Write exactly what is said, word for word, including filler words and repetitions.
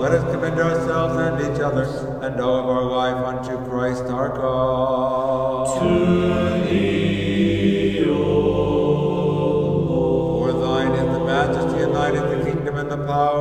Let us commend ourselves and each other, and all of our life unto Christ our God. To thee, O Lord. For thine is the majesty, and thine is the kingdom, and the power,